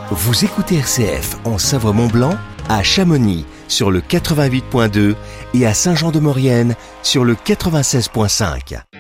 Vous écoutez RCF en Savoie-Mont-Blanc, à Chamonix sur le 88.2 et à Saint-Jean-de-Maurienne sur le 96.5.